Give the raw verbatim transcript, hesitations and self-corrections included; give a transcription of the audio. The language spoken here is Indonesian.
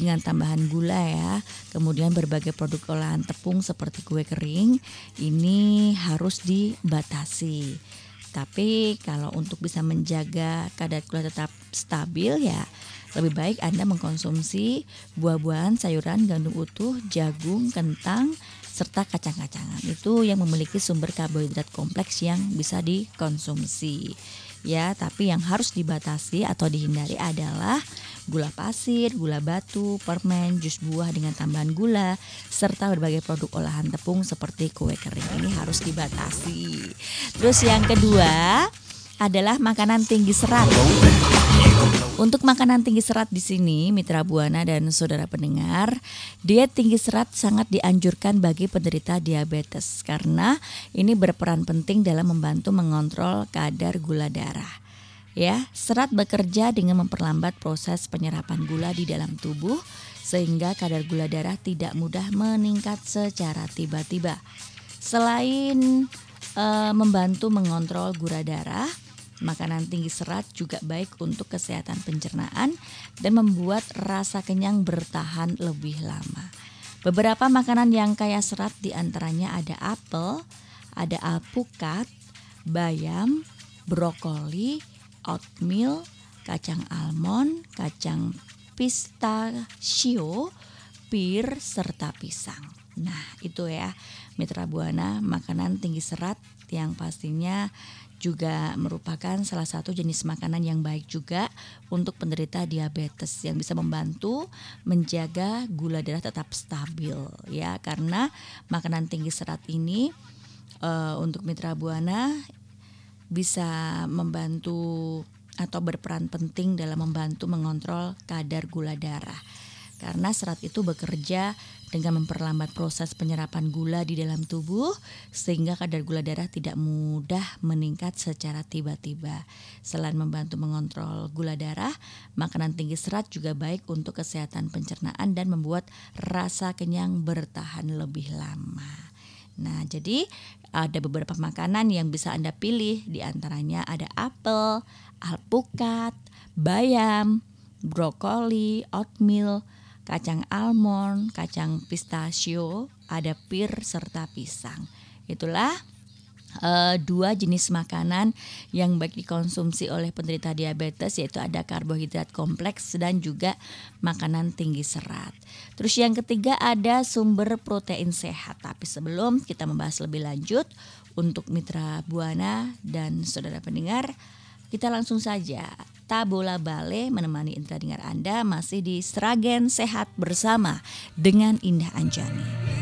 dengan tambahan gula ya. Kemudian berbagai produk olahan tepung seperti kue kering ini harus dibatasi. Tapi kalau untuk bisa menjaga kadar gula tetap stabil ya, lebih baik Anda mengkonsumsi buah-buahan, sayuran, gandum utuh, jagung, kentang, serta kacang-kacangan. Itu yang memiliki sumber karbohidrat kompleks yang bisa dikonsumsi. Ya, tapi yang harus dibatasi atau dihindari adalah gula pasir, gula batu, permen, jus buah dengan tambahan gula, serta berbagai produk olahan tepung seperti kue kering. Ini harus dibatasi. Terus yang kedua adalah makanan tinggi serat. Untuk makanan tinggi serat di sini, Mitra Buana dan saudara pendengar, diet tinggi serat sangat dianjurkan bagi penderita diabetes karena ini berperan penting dalam membantu mengontrol kadar gula darah. Ya, serat bekerja dengan memperlambat proses penyerapan gula di dalam tubuh sehingga kadar gula darah tidak mudah meningkat secara tiba-tiba. Selain e, membantu mengontrol gula darah, makanan tinggi serat juga baik untuk kesehatan pencernaan dan membuat rasa kenyang bertahan lebih lama. Beberapa makanan yang kaya serat diantaranya ada apel, ada alpukat, bayam, brokoli, oatmeal, kacang almond, kacang pistachio, pir, serta pisang. Nah itu ya Mitra Buana, makanan tinggi serat yang pastinya juga merupakan salah satu jenis makanan yang baik juga untuk penderita diabetes yang bisa membantu menjaga gula darah tetap stabil ya, karena makanan tinggi serat ini e, untuk Mitra Buana bisa membantu atau berperan penting dalam membantu mengontrol kadar gula darah. Karena serat itu bekerja dengan memperlambat proses penyerapan gula di dalam tubuh sehingga kadar gula darah tidak mudah meningkat secara tiba-tiba. Selain membantu mengontrol gula darah, makanan tinggi serat juga baik untuk kesehatan pencernaan dan membuat rasa kenyang bertahan lebih lama. Nah, jadi ada beberapa makanan yang bisa Anda pilih, di antaranya ada apel, alpukat, bayam, brokoli, oatmeal, kacang almond, kacang pistachio, ada pir serta pisang. Itulah uh, dua jenis makanan yang baik dikonsumsi oleh penderita diabetes, yaitu ada karbohidrat kompleks dan juga makanan tinggi serat. Terus yang ketiga ada sumber protein sehat. Tapi sebelum kita membahas lebih lanjut, untuk Mitra Buana dan saudara pendengar, kita langsung saja Tabola Bale menemani indera dengar Anda masih di Sragen Sehat Bersama dengan Indah Anjani.